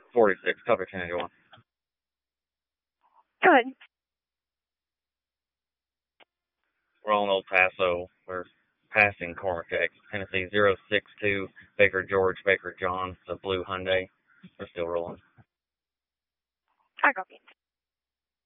46, cover 1081. Good. We're on Old Paso. We're passing Cormac, Tennessee 062, Baker George, Baker John, the blue Hyundai. We're still rolling. I copy.